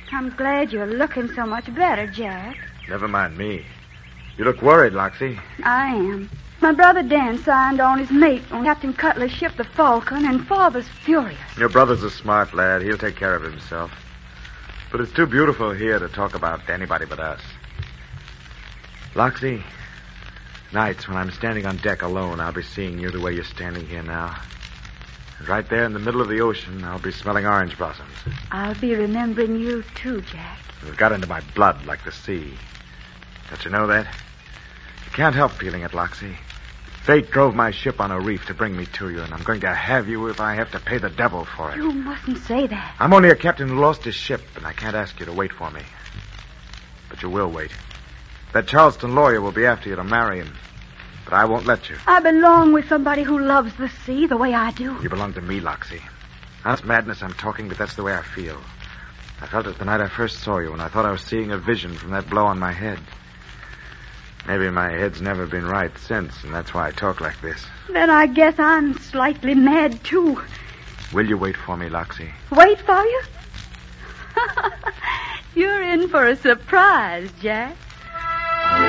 I'm glad you're looking so much better, Jack. Never mind me. You look worried, Loxie. I am. My brother Dan signed on his mate on Captain Cutler's ship, the Falcon, and Father's furious. Your brother's a smart lad. He'll take care of himself. But it's too beautiful here to talk about anybody but us. Loxie, nights when I'm standing on deck alone, I'll be seeing you the way you're standing here now. And right there in the middle of the ocean, I'll be smelling orange blossoms. I'll be remembering you, too, Jack. It got into my blood like the sea. Don't you know that? You can't help feeling it, Loxie. Fate drove my ship on a reef to bring me to you, and I'm going to have you if I have to pay the devil for it. You mustn't say that. I'm only a captain who lost his ship, and I can't ask you to wait for me. But you will wait. That Charleston lawyer will be after you to marry him. But I won't let you. I belong with somebody who loves the sea the way I do. You belong to me, Loxie. Now, it's madness I'm talking, but that's the way I feel. I felt it the night I first saw you, and I thought I was seeing a vision from that blow on my head. Maybe my head's never been right since, and that's why I talk like this. Then I guess I'm slightly mad, too. Will you wait for me, Loxie? Wait for you? You're in for a surprise, Jack.